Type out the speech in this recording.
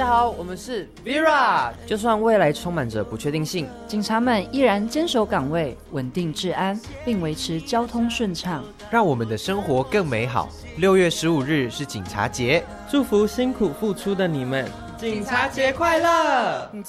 家好，我们是 Vera。就算未来充满着不确定性， 警察们依然坚守岗位，稳定治安，并维持交通顺畅， 让我们的生活更美好。6月15日是警察节， 祝福辛苦付出的你们， 警察节快乐！